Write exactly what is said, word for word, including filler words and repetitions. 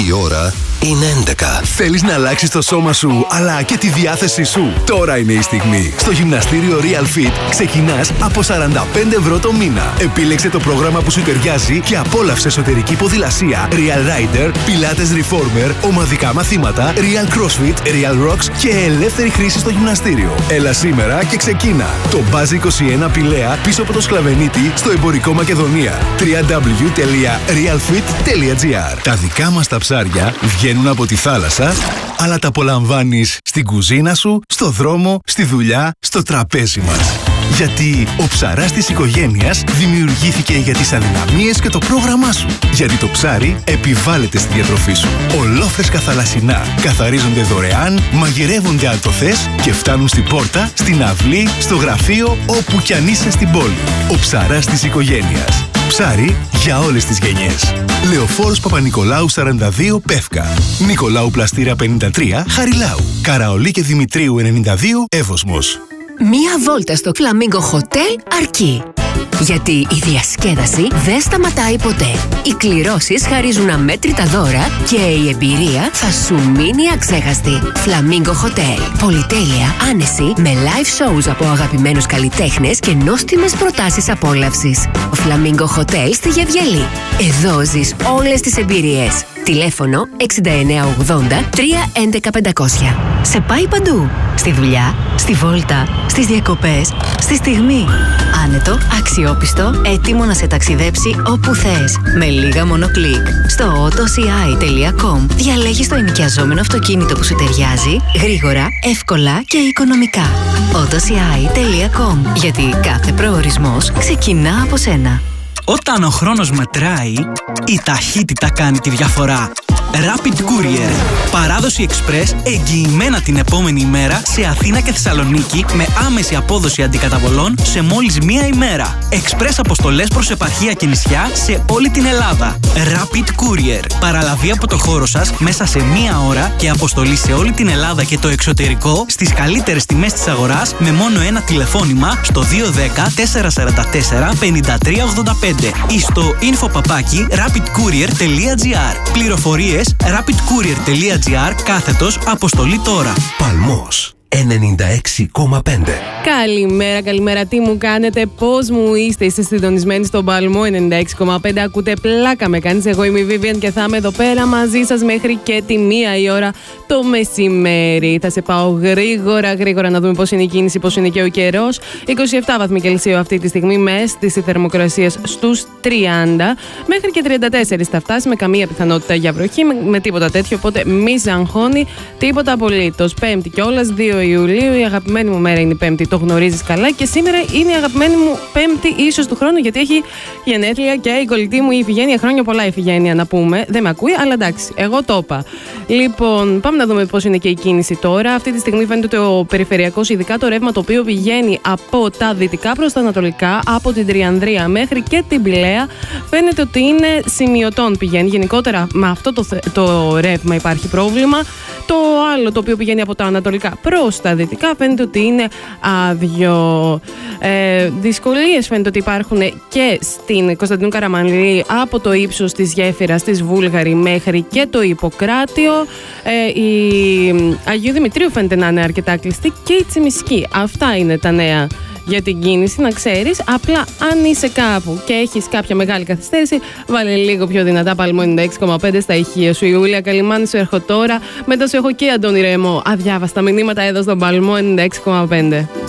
η ώρα είναι έντεκα. Θέλεις να αλλάξεις το σώμα σου, αλλά και τη διάθεσή σου? Τώρα είναι η στιγμή. Στο γυμναστήριο Real Fit ξεκινάς από σαράντα πέντε ευρώ το μήνα. Επίλεξε το πρόγραμμα που σου ταιριάζει και απόλαυσε εσωτερική ποδηλασία, Real Rider, Pilates Reformer, ομαδικά μαθήματα, Real CrossFit, Real Rocks και ελεύθερη χρήση στο γυμναστήριο. Έλα σήμερα και ξεκίνα. Το Buzz είκοσι ένα Πηλαία πίσω από το Σκλαβενίτη στο εμπορικό Μακεδονία. double-u double-u double-u τελεία real fit τελεία gr. Τα δικά μας τα ψάρια βγαίνουν από τη θάλασσα, αλλά τα απολαμβάνεις στην κουζίνα σου, στο δρόμο, στη δουλειά, στο τραπέζι μας. Γιατί ο ψαράς της οικογένειας δημιουργήθηκε για τις αδυναμίες και το πρόγραμμά σου. Γιατί το ψάρι επιβάλλεται στη διατροφή σου. Ολόφρεσκα θαλασσινά καθαρίζονται δωρεάν, μαγειρεύονται αν το θες και φτάνουν στην πόρτα, στην αυλή, στο γραφείο, όπου κι αν είσαι στην πόλη. Ο ψαράς της οικογένειας. Ψάρι για όλες τις γενιές. Λεωφόρος Παπα-Νικολάου σαράντα δύο Πεύκα. Νικολάου Πλαστήρα πενήντα τρία Χαριλάου. Καραολί και Δημητρίου ενενήντα δύο Εύωσμος. Μία βόλτα στο Flamingo Hotel αρκεί. Γιατί η διασκέδαση δεν σταματάει ποτέ. Οι κληρώσεις χαρίζουν αμέτρητα δώρα και η εμπειρία θα σου μείνει αξέχαστη. Flamingo Hotel. Πολυτέλεια, άνεση, με live shows από αγαπημένους καλλιτέχνες και νόστιμες προτάσεις απόλαυσης. Flamingo Hotel στη Γεβγελή. Εδώ ζεις όλες τις εμπειρίες. Τηλέφωνο εξήντα εννέα ογδόντα τρία έντεκα πεντακόσια. Σε πάει παντού. Στη δουλειά, στη βόλτα, στις διακοπές, στη στιγμή. Άνετο, αξιόπιστο, έτοιμο να σε ταξιδέψει όπου θες. Με λίγα μόνο κλικ. Στο autoci τελεία com διαλέγεις το ενοικιαζόμενο αυτοκίνητο που σου ταιριάζει, γρήγορα, εύκολα και οικονομικά. autoci τελεία com. Γιατί κάθε προορισμός ξεκινά από σένα. Όταν ο χρόνος μετράει, η ταχύτητα κάνει τη διαφορά. Rapid Courier. Παράδοση Express εγγυημένα την επόμενη ημέρα σε Αθήνα και Θεσσαλονίκη με άμεση απόδοση αντικαταβολών σε μόλις μία ημέρα. Express αποστολές προς επαρχία και νησιά σε όλη την Ελλάδα. Rapid Courier. Παραλαβή από το χώρο σας μέσα σε μία ώρα και αποστολή σε όλη την Ελλάδα και το εξωτερικό στις καλύτερες τιμές της αγοράς με μόνο ένα τηλεφώνημα στο δύο ένα μηδέν τέσσερα τέσσερα τέσσερα πέντε τρία ογδόντα πέντε ή στο info παπάκι rapid courier τελεία gr. Πληροφορίες rapid courier τελεία gr κάθετος αποστολή τώρα. Παλμός ενενήντα έξι κόμμα πέντε. Καλημέρα, καλημέρα. Τι μου κάνετε, πώς μου είστε? Είστε συντονισμένοι στον Παλμό ενενήντα έξι κόμμα πέντε. Ακούτε Πλάκα με κάνεις. Εγώ είμαι η Vivian και θα είμαι εδώ πέρα μαζί σας μέχρι και τη μία η ώρα το μεσημέρι. Θα σε πάω γρήγορα, γρήγορα να δούμε πώς είναι η κίνηση, πώς είναι και ο καιρός. είκοσι επτά βαθμοί Κελσίου αυτή τη στιγμή με αίσθηση θερμοκρασίας στους τριάντα. Μέχρι και τριάντα τέσσερα θα φτάσει με καμία πιθανότητα για βροχή, με, με τίποτα τέτοιο. Οπότε μη ζαγχώνει τίποτα απολύτως. Πέμπτη κιόλας, δύο Ιουλίου, η αγαπημένη μου μέρα είναι η Πέμπτη, το γνωρίζεις καλά. Και σήμερα είναι η αγαπημένη μου Πέμπτη, ίσως του χρόνου, γιατί έχει γενέθλια και η κολλητή μου η Ιφηγένεια. Χρόνια πολλά, Ιφηγένεια, να πούμε. Δεν με ακούει, αλλά εντάξει, εγώ το είπα. Λοιπόν, πάμε να δούμε πώς είναι και η κίνηση τώρα. Αυτή τη στιγμή φαίνεται το περιφερειακός, ειδικά το ρεύμα το οποίο πηγαίνει από τα δυτικά προς τα ανατολικά, από την Τριανδρία μέχρι και την Πηλαία. Φαίνεται ότι είναι σημειωτών πηγαίνει. Γενικότερα με αυτό το, το ρεύμα υπάρχει πρόβλημα. Το άλλο το οποίο πηγαίνει από τα ανατολικά προς τα δυτικά φαίνεται ότι είναι άδειο. Ε, δυσκολίες φαίνεται ότι υπάρχουν και στην Κωνσταντινού Καραμανλή από το ύψος της γέφυρας της Βούλγαρη μέχρι και το Ιπποκράτιο. Ε, η Αγίου Δημητρίου φαίνεται να είναι αρκετά κλειστή και η Τσιμισκή. Αυτά είναι τα νέα για την κίνηση, να ξέρεις. Απλά αν είσαι κάπου και έχεις κάποια μεγάλη καθυστέρηση, βάλε λίγο πιο δυνατά Παλμό ενενήντα έξι κόμμα πέντε στα ηχεία σου. Η Ιούλια Καλιμάνη σου έρχω τώρα. Μετά σου έχω και Αντώνη Ρέμο. Αδιάβαστα μηνύματα εδώ στον Παλμό ενενήντα έξι κόμμα πέντε.